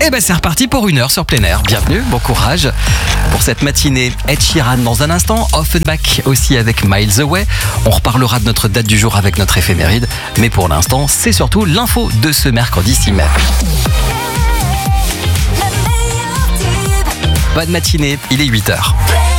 Et c'est reparti pour 1 heure sur plein air. Bienvenue, bon courage pour cette matinée. Ed Sheeran dans un instant, Offenbach aussi avec Miles Away. On reparlera de notre date du jour avec notre éphéméride. Mais pour l'instant, c'est surtout l'info de ce mercredi 6 mai. Bonne matinée, il est 8h.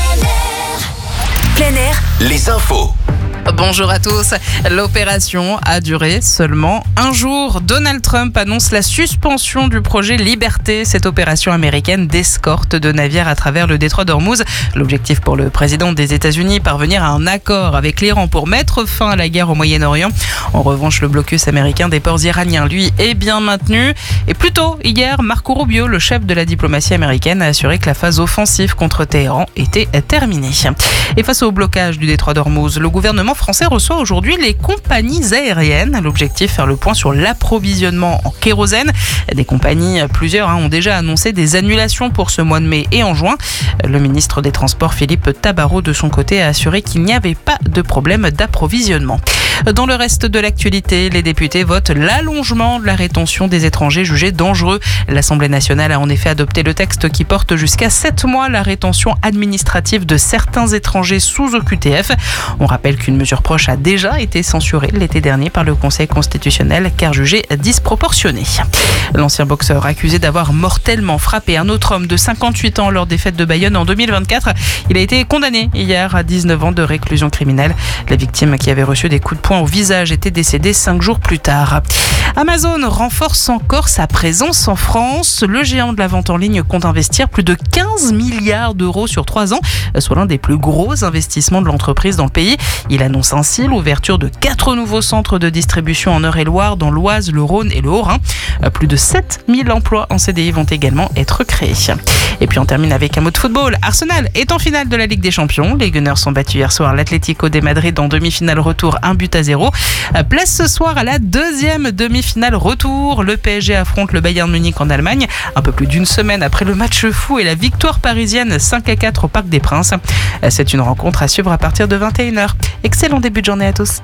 Plein air, les infos. Bonjour à tous. L'opération a duré seulement un jour. Donald Trump annonce la suspension du projet Liberté, cette opération américaine d'escorte de navires à travers le détroit d'Ormuz. L'objectif pour le président des États-Unis, parvenir à un accord avec l'Iran pour mettre fin à la guerre au Moyen-Orient. En revanche, le blocus américain des ports iraniens, lui, est bien maintenu. Et plus tôt, hier, Marco Rubio, le chef de la diplomatie américaine, a assuré que la phase offensive contre Téhéran était terminée. Et face au blocage du détroit d'Ormuz, le gouvernement français reçoit aujourd'hui les compagnies aériennes. L'objectif, faire le point sur l'approvisionnement en kérosène. Des compagnies, plusieurs, ont déjà annoncé des annulations pour ce mois de mai et en juin. Le ministre des Transports, Philippe Tabarot, de son côté, a assuré qu'il n'y avait pas de problème d'approvisionnement. Dans le reste de l'actualité, les députés votent l'allongement de la rétention des étrangers jugés dangereux. L'Assemblée nationale a en effet adopté le texte qui porte jusqu'à 7 mois la rétention administrative de certains étrangers sous OQTF. On rappelle qu'une mesure proche a déjà été censurée l'été dernier par le Conseil constitutionnel car jugée disproportionnée. L'ancien boxeur accusé d'avoir mortellement frappé un autre homme de 58 ans lors des fêtes de Bayonne en 2024, il a été condamné hier à 19 ans de réclusion criminelle. La victime, qui avait reçu des coups de poing au visage, était décédée 5 jours plus tard. Amazon renforce encore sa présence en France. Le géant de la vente en ligne compte investir plus de 15 milliards d'euros sur 3 ans, soit l'un des plus gros investissements de l'entreprise dans le pays. Il annonce ainsi l'ouverture de 4 nouveaux centres de distribution en Eure-et-Loire, dans l'Oise, le Rhône et le Haut-Rhin. Plus de 7000 emplois en CDI vont également être créés. Et puis on termine avec un mot de football. Arsenal est en finale de la Ligue des Champions. Les Gunners ont battu hier soir l'Atlético de Madrid en demi-finale retour 1-0. Place ce soir à la deuxième demi-finale retour. Le PSG affronte le Bayern Munich en Allemagne, un peu plus d'une semaine après le match fou et la victoire parisienne 5-4 au Parc des Princes. C'est une rencontre à suivre à partir de 21h. Excellent début de journée à tous.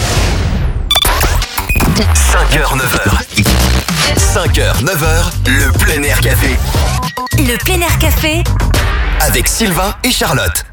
5h, 9h. 5h, 9h, le plein air café. le plein air café Avec Sylvain et Charlotte.